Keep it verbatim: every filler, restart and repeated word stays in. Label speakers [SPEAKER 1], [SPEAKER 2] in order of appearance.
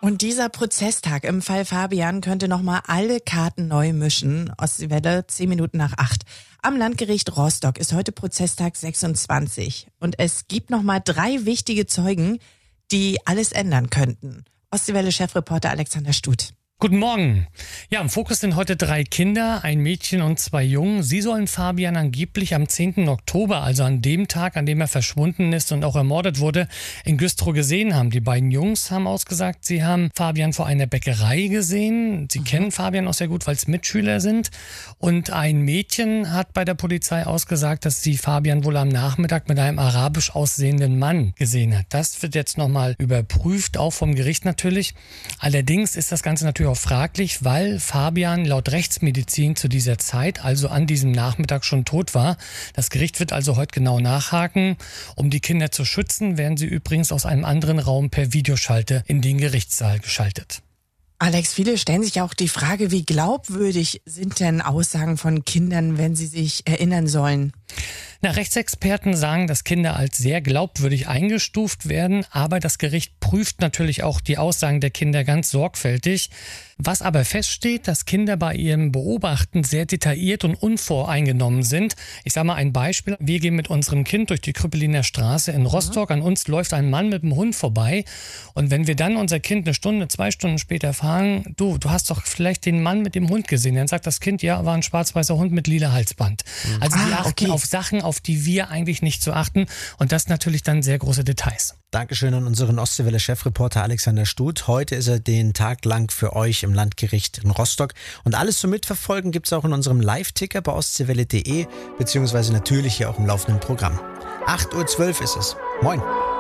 [SPEAKER 1] Und dieser Prozesstag im Fall Fabian könnte nochmal alle Karten neu mischen. Ostseewelle, zehn Minuten nach acht. Am Landgericht Rostock ist heute Prozesstag sechsundzwanzig. Und es gibt nochmal drei wichtige Zeugen, die alles ändern könnten. Ostseewelle-Chefreporter Alexander Stut.
[SPEAKER 2] Guten Morgen. Ja, im Fokus sind heute drei Kinder, ein Mädchen und zwei Jungen. Sie sollen Fabian angeblich am zehnten Oktober, also an dem Tag, an dem er verschwunden ist und auch ermordet wurde, in Güstrow gesehen haben. Die beiden Jungs haben ausgesagt, sie haben Fabian vor einer Bäckerei gesehen. Sie mhm. kennen Fabian auch sehr gut, weil es Mitschüler sind. Und ein Mädchen hat bei der Polizei ausgesagt, dass sie Fabian wohl am Nachmittag mit einem arabisch aussehenden Mann gesehen hat. Das wird jetzt nochmal überprüft, auch vom Gericht natürlich. Allerdings ist das Ganze natürlich auch fraglich, weil Fabian laut Rechtsmedizin zu dieser Zeit, also an diesem Nachmittag, schon tot war. Das Gericht wird also heute genau nachhaken. Um die Kinder zu schützen, werden sie übrigens aus einem anderen Raum per Videoschalte in den Gerichtssaal geschaltet.
[SPEAKER 1] Alex, viele stellen sich auch die Frage, wie glaubwürdig sind denn Aussagen von Kindern, wenn sie sich erinnern sollen?
[SPEAKER 2] Na, Rechtsexperten sagen, dass Kinder als sehr glaubwürdig eingestuft werden, aber das Gericht prüft natürlich auch die Aussagen der Kinder ganz sorgfältig. Was aber feststeht, dass Kinder bei ihrem Beobachten sehr detailliert und unvoreingenommen sind. Ich sage mal ein Beispiel. Wir gehen mit unserem Kind durch die Krüppeliner Straße in Rostock. An uns läuft ein Mann mit einem Hund vorbei. Und wenn wir dann unser Kind eine Stunde, zwei Stunden später fragen, du, du hast doch vielleicht den Mann mit dem Hund gesehen. Dann sagt das Kind, ja, war ein schwarz-weißer Hund mit lila Halsband. Also die
[SPEAKER 1] ah,
[SPEAKER 2] achten
[SPEAKER 1] okay.
[SPEAKER 2] auf Sachen, auf die wir eigentlich nicht so achten. Und das natürlich dann sehr große Details.
[SPEAKER 3] Dankeschön an unseren Ostseewelle-Chefreporter Alexander Stut. Heute ist er den Tag lang für euch im Landgericht in Rostock. Und alles zum Mitverfolgen gibt's auch in unserem Live-Ticker bei ostseewelle punkt de, beziehungsweise natürlich hier auch im laufenden Programm. acht Uhr zwölf ist es. Moin.